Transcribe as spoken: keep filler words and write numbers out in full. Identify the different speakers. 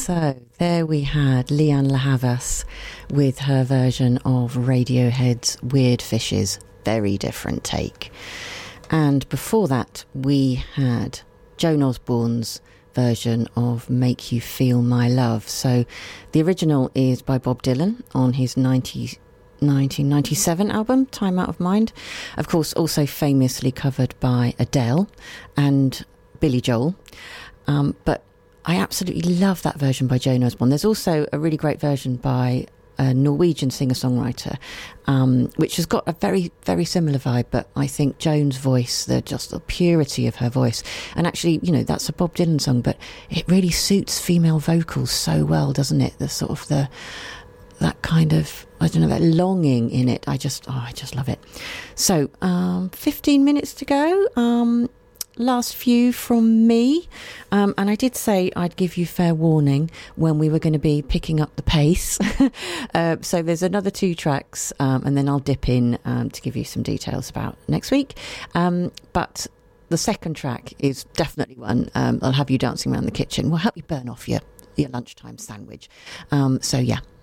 Speaker 1: So there we had Lianne La Havas with her version of Radiohead's Weird Fishes. Very different take. And before that, we had Joan Osborne's version of Make You Feel My Love. So the original is by Bob Dylan on his nineteen ninety-seven album, Time Out of Mind. Of course, also famously covered by Adele and Billy Joel. Um, but I absolutely love that version by Joan Osborne. There's also a really great version by a Norwegian singer-songwriter, um, which has got a very, very similar vibe, but I think Joan's voice, the just the purity of her voice, and actually, you know, that's a Bob Dylan song, but it really suits female vocals so well, doesn't it? The sort of the, that kind of, I don't know, that longing in it. I just, oh, I just love it. So, um, fifteen minutes to go. Um, last few from me, um, and I did say I'd give you fair warning when we were going to be picking up the pace. uh, so there's another two tracks, um, and then I'll dip in um, to give you some details about next week. Um, but the second track is definitely one um, that'll have you dancing around the kitchen. Will help you burn off your, your lunchtime sandwich. Um, so yeah,